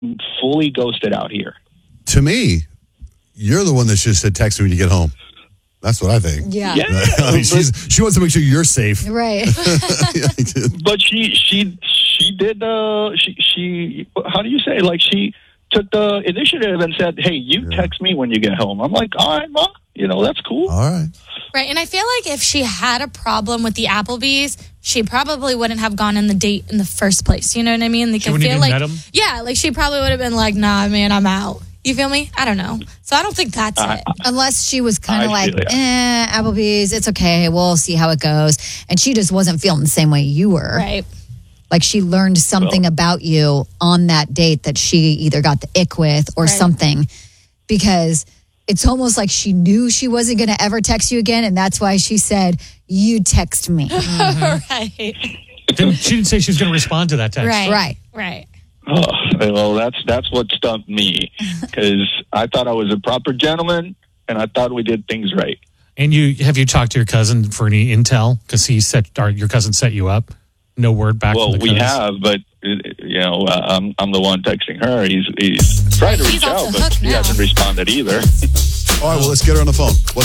fully ghosted out here. To me, you're the one that should have said text me when you get home. That's what I think. Yeah. I mean, she wants to make sure you're safe. Right. But she did, she how do you say, like, she took the initiative and said, hey, you text me when you get home. I'm like, all right, Ma, that's cool. All right. Right, and I feel like if she had a problem with the Applebee's, she probably wouldn't have gone on the date in the first place. You know what I mean? Like, she wouldn't even met him? Yeah, like she probably would have been like, nah, man, I'm out. You feel me? I don't know. So I don't think that's it. Unless she was kind of like, Applebee's, it's okay. We'll see how it goes. And she just wasn't feeling the same way you were. Right. Like she learned something about you on that date that she either got the ick with or something. Because it's almost like she knew she wasn't going to ever text you again. And that's why she said, you text me. Right. She didn't say she was going to respond to that text. Right. Oh, well, that's what stumped me, because I thought I was a proper gentleman, and I thought we did things right. And have you talked to your cousin for any intel? Because your cousin set you up. No word back. Well, from the we cousin? have, but I'm the one texting her. He's tried to reach out, but she hasn't responded either. All right, well, let's get her on the phone.